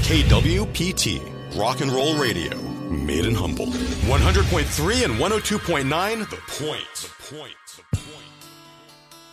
KWPT, Rock and Roll Radio, made in Humboldt. 100.3 and 102.9, The Point.